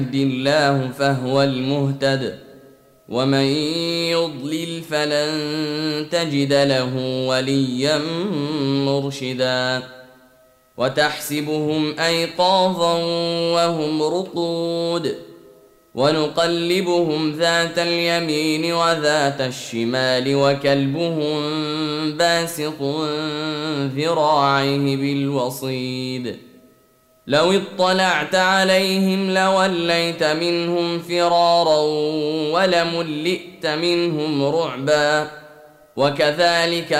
يهد الله فهو المهتد ومن يضلل فلن تجد له وليا مرشدا وتحسبهم أيقاظا وهم رقود ونقلبهم ذات اليمين وذات الشمال وكلبهم باسط ذراعيه بالوصيد لو اطلعت عليهم لوليت منهم فرارا ولملئت منهم رعبا وكذلك